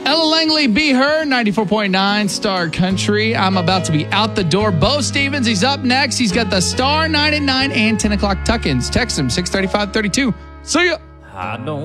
Ella Langley, Be Her, 94.9 Star Country. I'm about to be out the door. Bo Stevens, he's up next. He's got the Star 9 at 9 and 10 o'clock tuck-ins. Text him, 635-32. See ya. I don't